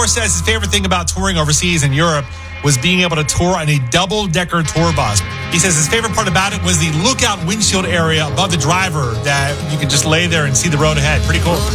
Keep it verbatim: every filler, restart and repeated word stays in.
says his favorite thing about touring overseas in Europe was being able to tour on a double-decker tour bus. He says his favorite part about it was the lookout windshield area above the driver that you could just lay there and see the road ahead. Pretty cool.